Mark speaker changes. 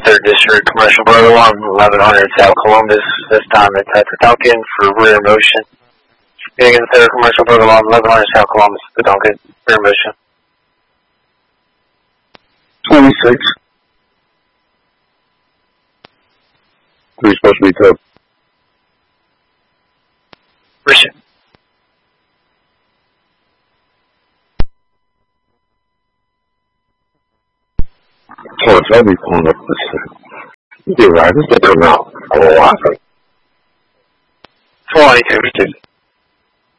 Speaker 1: 3rd District, Commercial Burger Alarm, 1100 South Columbus. This time it's at the Duncan for rear motion. Being in the 3rd Commercial Burger Alarm, 1100 South Columbus, the Duncan, rear motion.
Speaker 2: 26. 3 supposed to be tough.
Speaker 1: Richard.
Speaker 2: So it's only pulling up this. You're right, this will come out a lot.
Speaker 1: 492.